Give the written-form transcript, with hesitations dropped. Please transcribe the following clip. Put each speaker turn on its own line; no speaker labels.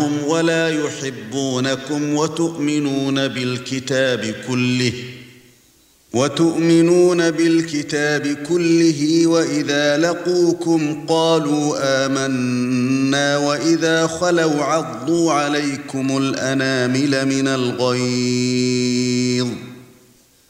ولا يحبونكم وتؤمنون بالكتاب كله وإذا لقوكم قالوا آمنا وإذا خلوا عضوا عليكم الأنامل من الغيظ